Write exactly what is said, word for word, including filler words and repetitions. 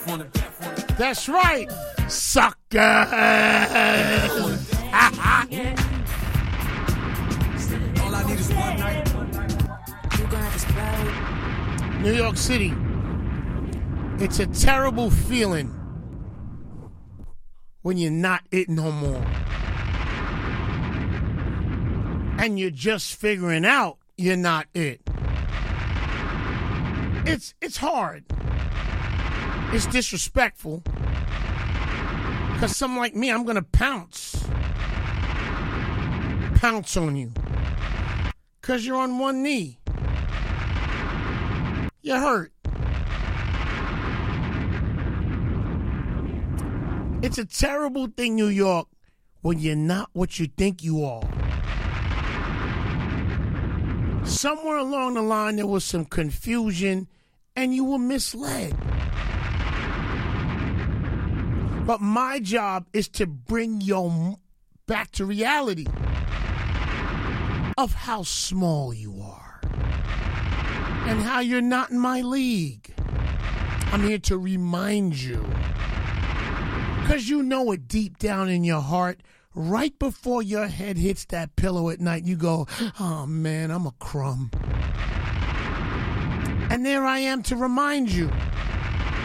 That's right, sucker. All I need is one night. New York City. It's a terrible feeling when you're not it no more. And you're just figuring out you're not it. It's it's hard. It's disrespectful. Because someone like me, I'm going to pounce. Pounce on you. Because you're on one knee. You're hurt. It's a terrible thing, New York, when you're not what you think you are. Somewhere along the line, there was some confusion, and you were misled. But my job is to bring you back to reality of how small you are and how you're not in my league. I'm here to remind you, because you know it deep down in your heart, right before your head hits that pillow at night, you go, oh man, I'm a crumb. And there I am to remind you